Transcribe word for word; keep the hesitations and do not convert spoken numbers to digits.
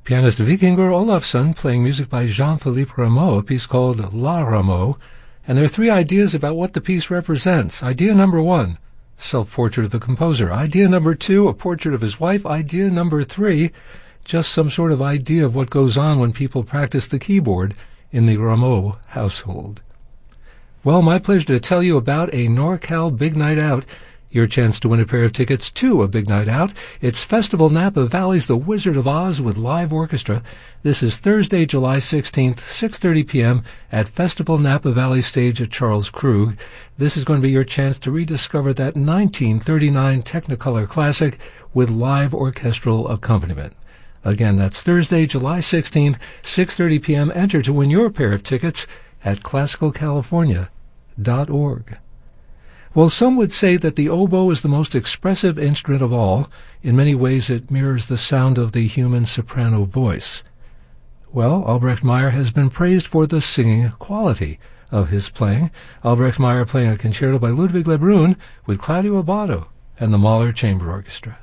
Pianist Vikingur Olafsson playing music by Jean-Philippe Rameau, a piece called La Rameau. And there are three ideas about what the piece represents. Idea number one, self-portrait of the composer. Idea number two, a portrait of his wife. Idea number three, just some sort of idea of what goes on when people practice the keyboard in the Rameau household. Well, my pleasure to tell you about a NorCal Big Night Out. Your chance to win a pair of tickets to a Big Night Out. It's Festival Napa Valley's The Wizard of Oz with live orchestra. This is Thursday, July sixteenth, six thirty p.m. at Festival Napa Valley Stage at Charles Krug. This is going to be your chance to rediscover that nineteen thirty-nine Technicolor classic with live orchestral accompaniment. Again, that's Thursday, July sixteenth, six thirty p.m. Enter to win your pair of tickets at classical california dot org. Well, some would say that the oboe is the most expressive instrument of all. In many ways, it mirrors the sound of the human soprano voice. Well, Albrecht Meyer has been praised for the singing quality of his playing. Albrecht Meyer playing a concerto by Ludwig Lebrun with Claudio Abbado and the Mahler Chamber Orchestra.